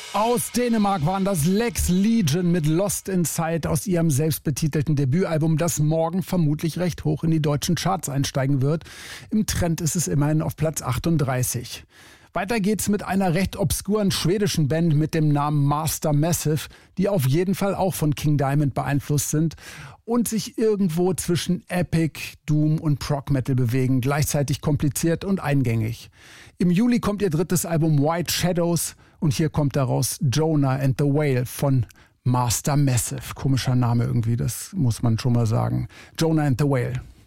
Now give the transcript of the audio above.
Aus Dänemark waren das Lex Legion mit Lost Inside aus ihrem selbstbetitelten Debütalbum, das morgen vermutlich recht hoch in die deutschen Charts einsteigen wird. Im Trend ist es immerhin auf Platz 38. Weiter geht's mit einer recht obskuren schwedischen Band mit dem Namen Master Massive, die auf jeden Fall auch von King Diamond beeinflusst sind und sich irgendwo zwischen Epic, Doom und Prog Metal bewegen, gleichzeitig kompliziert und eingängig. Im Juli kommt ihr drittes Album White Shadows und hier kommt daraus Jonah and the Whale von Master Massive. Komischer Name irgendwie, das muss man schon mal sagen. Jonah and the Whale.